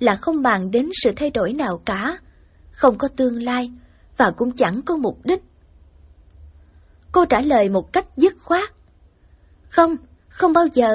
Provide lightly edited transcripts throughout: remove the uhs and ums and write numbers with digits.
là không màng đến sự thay đổi nào cả, không có tương lai và cũng chẳng có mục đích. Cô trả lời một cách dứt khoát. Không, không bao giờ.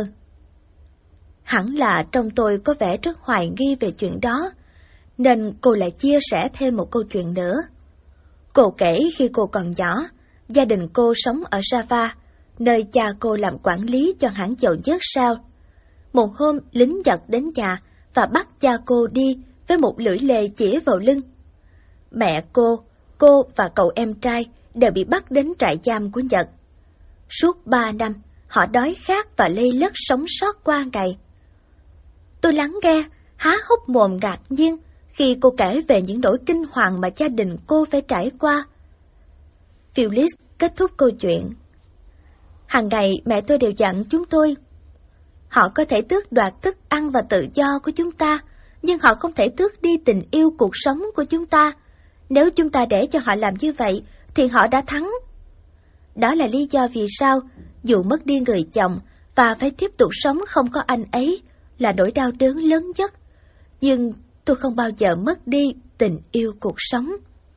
Hẳn là trong tôi có vẻ rất hoài nghi về chuyện đó, nên cô lại chia sẻ thêm một câu chuyện nữa. Cô kể khi cô còn nhỏ, gia đình cô sống ở Java, nơi cha cô làm quản lý cho hãng dầu nhất sao. Một hôm, lính giặc đến nhà và bắt cha cô đi với một lưỡi lê chĩa vào lưng. Mẹ cô và cậu em trai đều bị bắt đến trại giam của Nhật. Suốt 3 năm, họ đói khát và lây lất sống sót qua ngày. Tôi lắng nghe, há hốc mồm ngạc nhiên khi cô kể về những nỗi kinh hoàng mà gia đình cô phải trải qua. Phyllis kết thúc câu chuyện. Hàng ngày mẹ tôi đều dặn chúng tôi, họ có thể tước đoạt thức ăn và tự do của chúng ta, nhưng họ không thể tước đi tình yêu cuộc sống của chúng ta. Nếu chúng ta để cho họ làm như vậy, thì họ đã thắng. Đó là lý do vì sao, dù mất đi người chồng và phải tiếp tục sống không có anh ấy là nỗi đau đớn lớn nhất, nhưng tôi không bao giờ mất đi tình yêu cuộc sống.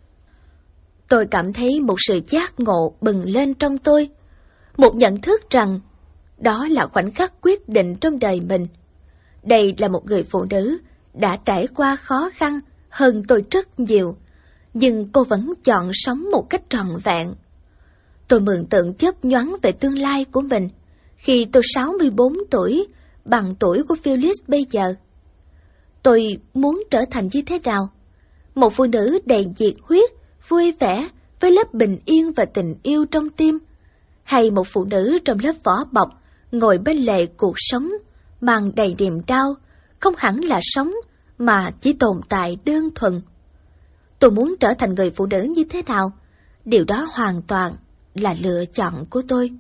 Tôi cảm thấy một sự giác ngộ bừng lên trong tôi, một nhận thức rằng đó là khoảnh khắc quyết định trong đời mình. Đây là một người phụ nữ đã trải qua khó khăn hơn tôi rất nhiều, nhưng cô vẫn chọn sống một cách trọn vẹn. Tôi mường tượng chớp nhoáng về tương lai của mình khi tôi 64 tuổi, bằng tuổi của Phyllis bây giờ. Tôi muốn trở thành như thế nào? Một phụ nữ đầy nhiệt huyết, vui vẻ, với lớp bình yên và tình yêu trong tim, hay một phụ nữ trong lớp vỏ bọc, ngồi bên lề cuộc sống, mang đầy niềm đau, không hẳn là sống, mà chỉ tồn tại đơn thuần. Tôi muốn trở thành người phụ nữ như thế nào? Điều đó hoàn toàn là lựa chọn của tôi.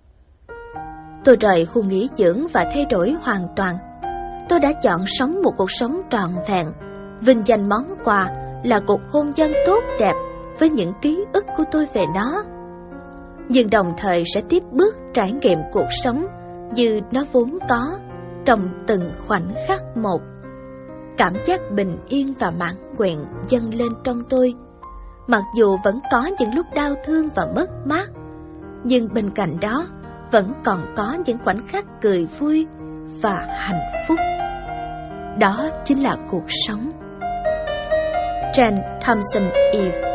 Tôi rời khu nghỉ dưỡng và thay đổi hoàn toàn. Tôi đã chọn sống một cuộc sống trọn vẹn, vinh danh món quà là cuộc hôn nhân tốt đẹp với những ký ức của tôi về nó. Nhưng đồng thời sẽ tiếp bước trải nghiệm cuộc sống như nó vốn có, trong từng khoảnh khắc một. Cảm giác bình yên và mãn nguyện dâng lên trong tôi. Mặc dù vẫn có những lúc đau thương và mất mát, nhưng bên cạnh đó vẫn còn có những khoảnh khắc cười vui và hạnh phúc. Đó chính là cuộc sống. Jane Thompson Eve.